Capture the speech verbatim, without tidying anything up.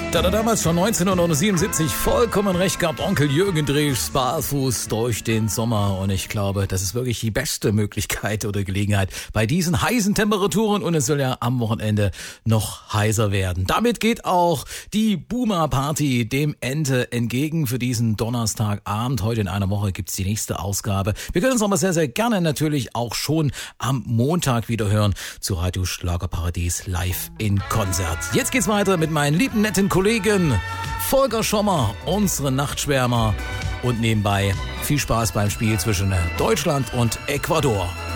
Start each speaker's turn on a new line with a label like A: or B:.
A: Da hat damals schon neunzehnhundertsiebenundsiebzig vollkommen recht gehabt, Onkel Jürgen Drews, barfuß durch den Sommer. Und ich glaube, das ist wirklich die beste Möglichkeit oder Gelegenheit bei diesen heißen Temperaturen. Und es soll ja am Wochenende noch heißer werden. Damit geht auch die Boomer Party dem Ende entgegen für diesen Donnerstagabend. Heute in einer Woche gibt's die nächste Ausgabe. Wir können uns aber sehr, sehr gerne natürlich auch schon am Montag wieder hören zu Radio Schlagerparadies live in Konzert. Jetzt geht's weiter mit meinen lieben, netten Kollegen Volker Schommer, unsere Nachtschwärmer, und nebenbei viel Spaß beim Spiel zwischen Deutschland und Ecuador.